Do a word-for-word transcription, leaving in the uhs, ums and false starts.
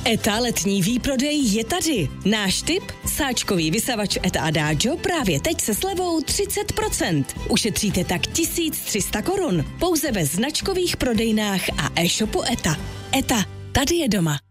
ETA letní výprodej je tady. Náš tip? Sáčkový vysavač ETA Adagio právě teď se slevou třicet procent. Ušetříte tak tisíc tři sta korun. Pouze ve značkových prodejnách a e-shopu ETA. ETA, tady je doma.